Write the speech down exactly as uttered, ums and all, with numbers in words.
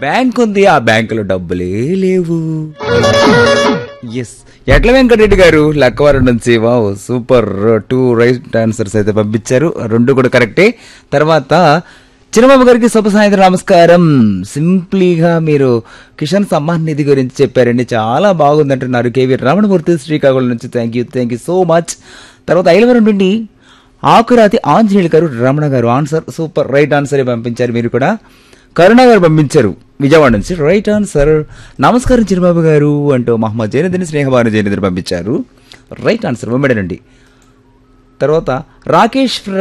Bank ఉంది, ఆ బ్యాంకులో డబ్బులే లేవు. ఎస్, ఎట్ల వెంకటరెడ్డి గారు లక్కవరం నుంచి wow super, two right answers అయితే పంపించారు, రెండు కూడా కరెక్టే. తర్వాత చిన్నబాబు గారికి శుభ సాయంత్రం నమస్కారం. సింప్లీగా మీరు కిషన్ సమ్మాన్ నిధి గురించి చెప్పారండి, చాలా బాగుంది అంటున్నారు కేవీ రమణమూర్తి శ్రీకాకుళం నుంచి. Thank you thank you so much. తర్వాత ఐలవరం నుండి ఆకురాతి ఆంజనేయులు గారు రమణ గారు ఆన్సర్ సూపర్, రైట్ ఆన్సర్ పంపించారు. మీరు కూడా కరుణ గారు పంపించారు విజయవాడ నుంచి, రైట్ ఆన్సర్. నమస్కారం చిరుబాబు గారు అంటూ మహమ్మద్ జైనదిని స్నేహభాను జైనదిని పంపించారు, రైట్ ఆన్సర్. వెంబడేనండి. తర్వాత రాకేష్